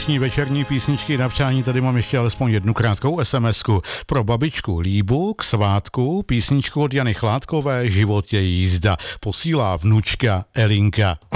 dnešní večerní písničky na přání tady mám ještě alespoň jednu krátkou SMS-ku. Pro babičku Líbu k svátku písničku od Jany Chládkové Život je jízda. Posílá vnučka Elinka.